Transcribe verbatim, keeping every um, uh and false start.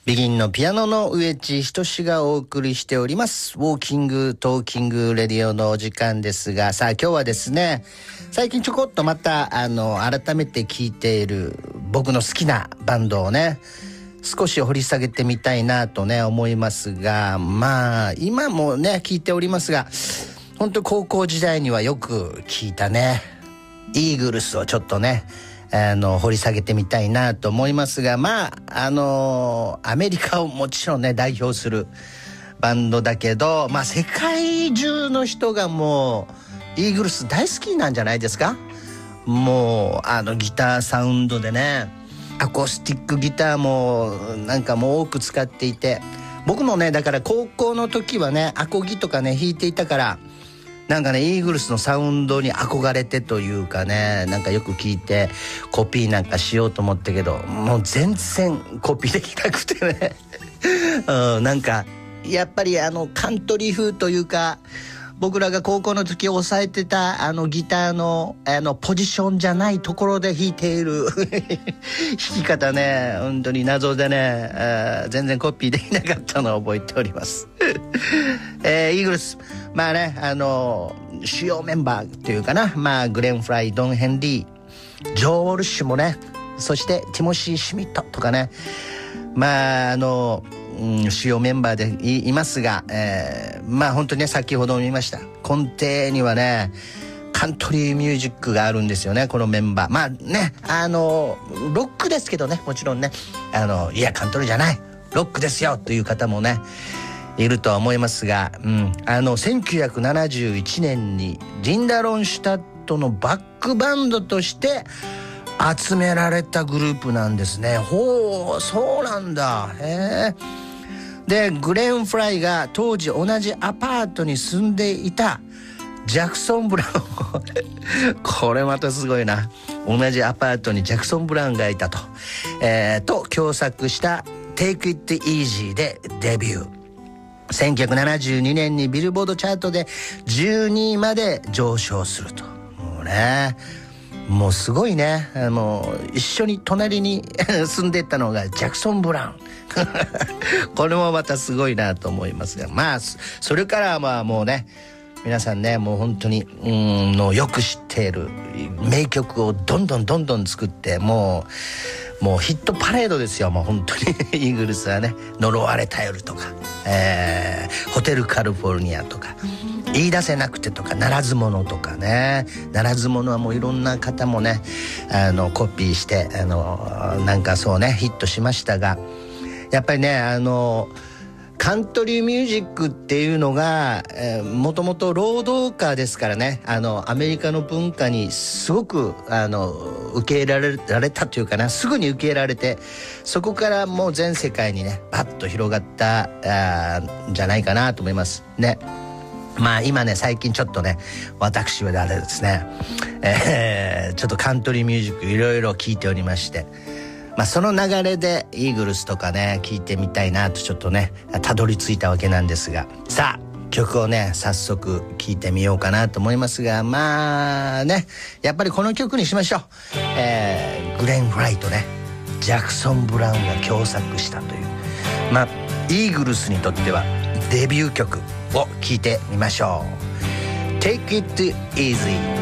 ビギンのピアノの植地仁志がお送りしておりますウォーキングトーキングレディオのお時間ですが、さあ今日はですね、最近ちょこっとまたあの改めて聴いている僕の好きなバンドをね少し掘り下げてみたいなとね思いますが、まあ今もね聴いておりますが、本当高校時代にはよく聴いたねイーグルスをちょっとねあの掘り下げてみたいなと思いますが、まああのアメリカをもちろんね代表するバンドだけど、まあ世界中の人がもうイーグルス大好きなんじゃないですか。もうあのギターサウンドでね、アコースティックギターもなんかもう多く使っていて、僕もねだから高校の時はねアコギとかね弾いていたから、なんかねイーグルスのサウンドに憧れてというかね、なんかよく聞いてコピーなんかしようと思ったけど、もう全然コピーできなくてね、うん、なんかやっぱりあのカントリー風というか、僕らが高校の時押さえてたあのギターのあのポジションじゃないところで弾いている弾き方ね、本当に謎でね、あ全然コピーできなかったのを覚えております、えー、イーグルス、まあねあの主要メンバーというかな、まあグレン・フライ、ドン・ヘンリー、ジョー・ウォルシュもね、そしてティモシー・シュミットとかね、まああのうん、主要メンバーで い, いますが、えー、まあ本当にね先ほども言いました根底にはねカントリーミュージックがあるんですよね、このメンバー。まあねあのロックですけどね、もちろんねあのいやカントリーじゃないロックですよという方もねいるとは思いますが、うん、あのせんきゅうひゃくななじゅういちねんにリンダ・ロンシュタットのバックバンドとして集められたグループなんですね。ほう、そうなんだ。へえ。でグレン・フライが当時同じアパートに住んでいたジャクソン・ブラウンこれまたすごいな、同じアパートにジャクソン・ブラウンがいたと、えー、と共作した「Take It Easy」でデビュー。せんきゅうひゃくななじゅうにねんにビルボードチャートでじゅうにいまで上昇すると。もうねもうすごいね、もう一緒に隣に住んでたのがジャクソン・ブラウンこれもまたすごいなと思いますが、まあそれからまあもうね皆さんねもう本当にうんのよく知っている名曲をどんどんどんどん作って、もうもうヒットパレードですよ、もう本当にイーグルスはね、呪われた夜とか、えー、ホテルカリフォルニアとか、言い出せなくてとか、ならず者とかね、ならず者はもういろんな方もねあのコピーしてあのなんかそうねヒットしましたが、やっぱりねあのカントリーミュージックっていうのが、えー、もともと労働歌ですからね、あのアメリカの文化にすごくあの受け入れられ、られたというかな、すぐに受け入れられて、そこからもう全世界にねバッと広がったあんじゃないかなと思いますね。まあ今ね最近ちょっとね私はあれですね、えー、ちょっとカントリーミュージックいろいろ聞いておりまして、まあ、その流れでイーグルスとかね聞いてみたいなとちょっとねたどり着いたわけなんですが、さあ曲をね早速聞いてみようかなと思いますが、まあねやっぱりこの曲にしましょう、えー、グレン・フライとねジャクソン・ブラウンが共作したという、まあイーグルスにとってはデビュー曲を聞いてみましょう。 Take It Easy。